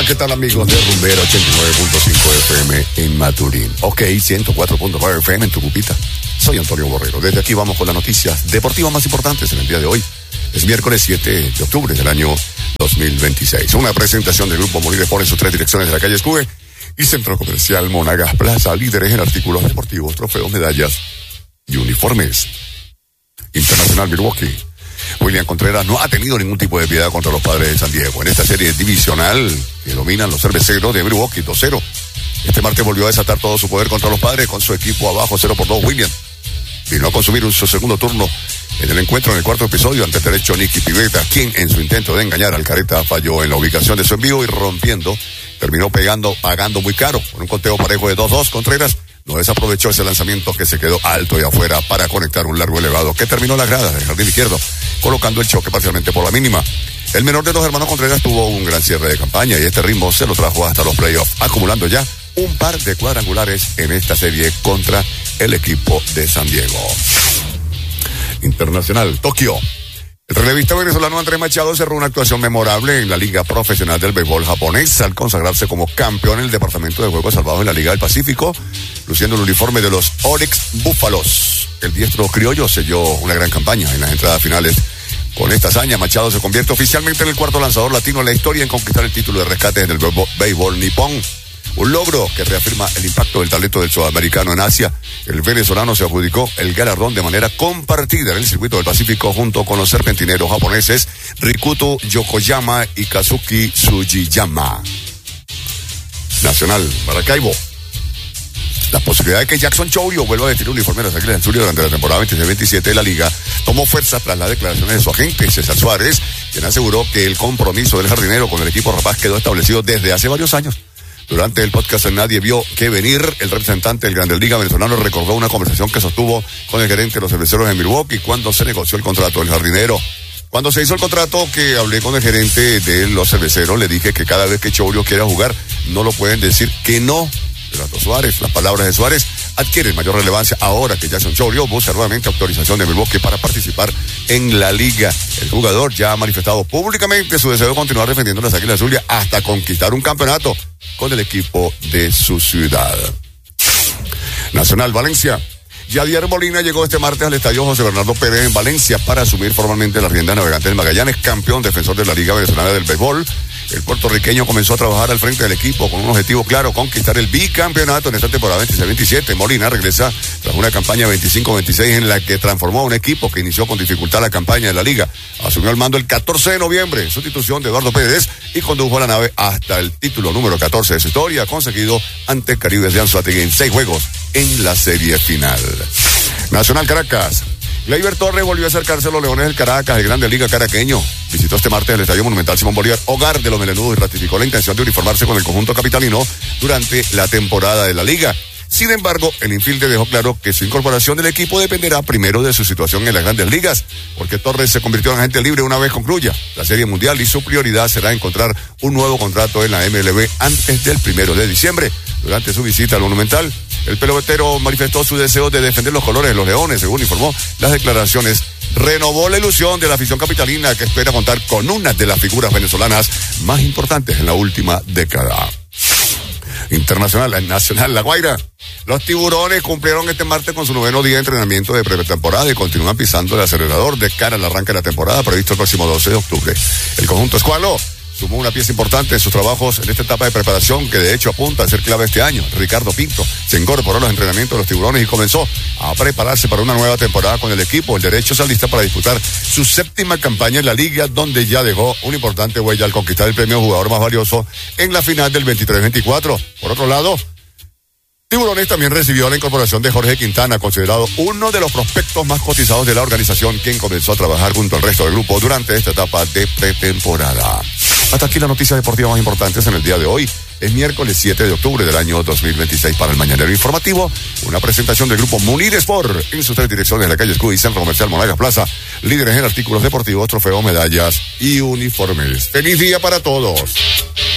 ¿qué tal amigos de Rumbera 89.5 FM en Maturín? Ok, 104.9 FM en Tucupita. Soy Antonio Borrero. Desde aquí vamos con las noticias deportivas más importantes en el día de hoy. Es miércoles 7 de octubre del año 2026. Una presentación del Grupo Munir Sport en sus 3 direcciones de la calle Escube y Centro Comercial Monagas Plaza, líderes en artículos deportivos, trofeos, medallas y uniformes. Internacional Milwaukee. William Contreras no ha tenido ningún tipo de piedad contra los Padres de San Diego. En esta serie divisional que dominan los cerveceros de Milwaukee 2-0. Este martes volvió a desatar todo su poder contra los Padres con su equipo abajo 0-2. William vino a consumir su segundo turno en el encuentro en el cuarto episodio ante el derecho Nicky Pivetta, quien en su intento de engañar al Careta falló en la ubicación de su envío y rompiendo, terminó pagando muy caro. Con un conteo parejo de 2-2, Contreras no desaprovechó ese lanzamiento que se quedó alto y afuera para conectar un largo elevado que terminó las gradas del jardín izquierdo, colocando el choque parcialmente por la mínima. El menor de los hermanos Contreras tuvo un gran cierre de campaña y este ritmo se lo trajo hasta los playoffs, acumulando ya un par de cuadrangulares en esta serie contra el equipo de San Diego. Internacional, Tokio. El relevista venezolano Andrés Machado cerró una actuación memorable en la Liga Profesional del Béisbol japonés al consagrarse como campeón en el Departamento de Juegos Salvados en la Liga del Pacífico, luciendo el uniforme de los Oryx Búfalos. El diestro criollo selló una gran campaña en las entradas finales. Con esta hazaña, Machado se convierte oficialmente en el cuarto lanzador latino en la historia en conquistar el título de rescate del béisbol nipón. Un logro que reafirma el impacto del talento del sudamericano en Asia. El venezolano se adjudicó el galardón de manera compartida en el circuito del Pacífico junto con los serpentineros japoneses Rikuto Yokoyama y Kazuki Sugiyama. Nacional, Maracaibo. La posibilidad de que Jackson Chourio vuelva a vestir el uniforme de las Águilas del Zulia durante la temporada 26-27 de la Liga tomó fuerza tras las declaraciones de su agente, César Suárez, quien aseguró que el compromiso del jardinero con el equipo rapaz quedó establecido desde hace varios años. Durante el podcast Nadie Vio Que Venir, el representante del Grandes Ligas venezolano recordó una conversación que sostuvo con el gerente de los cerveceros de Milwaukee cuando se negoció el contrato del jardinero. Cuando se hizo el contrato, que hablé con el gerente de los cerveceros, le dije que cada vez que Chourio quiera jugar, no lo pueden decir que no. Relató Suárez. Las palabras de Suárez adquieren mayor relevancia ahora que Jackson Chourio busca nuevamente autorización de Milwaukee para participar en la liga. El jugador ya ha manifestado públicamente su deseo de continuar defendiendo las Águilas del Zulia hasta conquistar un campeonato con el equipo de su ciudad. Nacional, Valencia. Yadier Molina llegó este martes al estadio José Bernardo Pérez en Valencia para asumir formalmente la rienda de Navegantes del Magallanes, campeón defensor de la Liga Venezolana del Béisbol. El puertorriqueño comenzó a trabajar al frente del equipo con un objetivo claro, conquistar el bicampeonato en esta temporada 26-27. Molina regresa tras una campaña 25-26 en la que transformó a un equipo que inició con dificultad la campaña de la Liga. Asumió el mando el 14 de noviembre, sustitución de Eduardo Pérez, y condujo a la nave hasta el título número 14 de su historia, conseguido ante Caribes de Anzoátegui en 6 juegos en la serie final. Nacional, Caracas. Gleyber Torres volvió a acercarse a los Leones del Caracas, el Grande Liga caraqueño. Visitó este martes el Estadio Monumental Simón Bolívar, hogar de los melenudos, y ratificó la intención de uniformarse con el conjunto capitalino durante la temporada de la Liga. Sin embargo, el infielder dejó claro que su incorporación del equipo dependerá primero de su situación en las Grandes Ligas, porque Torres se convirtió en agente libre una vez concluya la Serie Mundial y su prioridad será encontrar un nuevo contrato en la MLB antes del 1 de diciembre. Durante su visita al Monumental, el pelotero manifestó su deseo de defender los colores de los Leones, según informó las declaraciones. Renovó la ilusión de la afición capitalina que espera contar con una de las figuras venezolanas más importantes en la última década. Internacional, Nacional, La Guaira. Los Tiburones cumplieron este martes con su 9º día de entrenamiento de pretemporada y continúan pisando el acelerador de cara al arranque de la temporada previsto el próximo 12 de octubre. El conjunto escualo sumó una pieza importante en sus trabajos en esta etapa de preparación que de hecho apunta a ser clave este año. Ricardo Pinto se incorporó a los entrenamientos de los Tiburones y comenzó a prepararse para una nueva temporada con el equipo. El derecho se alista para disputar su 7ª campaña en la liga, donde ya dejó una importante huella al conquistar el premio jugador más valioso en la final del 23-24. Por otro lado, Tiburones también recibió la incorporación de Jorge Quintana, considerado uno de los prospectos más cotizados de la organización, quien comenzó a trabajar junto al resto del grupo durante esta etapa de pretemporada. Hasta aquí las noticias deportivas más importantes en el día de hoy. Es miércoles 7 de octubre del año 2026 para el Mañanero Informativo. Una presentación del Grupo Munir Sport en sus 3 direcciones de la calle Escudi y Centro Comercial Monagas Plaza. Líderes en artículos deportivos, trofeos, medallas y uniformes. ¡Feliz día para todos!